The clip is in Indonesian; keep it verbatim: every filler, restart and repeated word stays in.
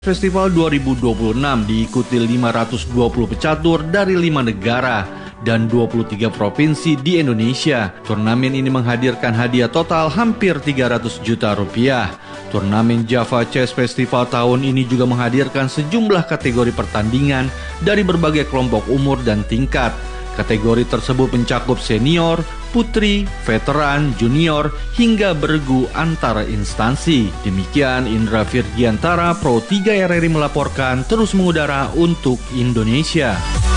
Festival dua ribu dua puluh enam diikuti lima ratus dua puluh pecatur dari lima negara dan dua puluh tiga provinsi di Indonesia. Turnamen ini menghadirkan hadiah total hampir tiga ratus juta rupiah. Turnamen Java Chess Festival tahun ini juga menghadirkan sejumlah kategori pertandingan dari berbagai kelompok umur dan tingkat. Kategori tersebut mencakup senior, putri, veteran, junior, hingga bergu antara instansi. Demikian Indra Virgiantara, Pro tiga R R I melaporkan, terus mengudara untuk Indonesia.